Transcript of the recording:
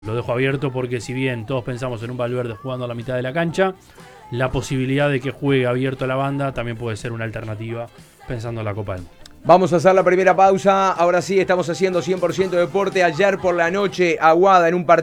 Lo dejo abierto porque si bien todos pensamos en un Valverde jugando a la mitad de la cancha, la posibilidad de que juegue abierto a la banda también puede ser una alternativa pensando en la Copa del Mundo. Vamos a hacer la primera pausa. Ahora sí, estamos haciendo 100% deporte. Ayer por la noche, Aguada en un partido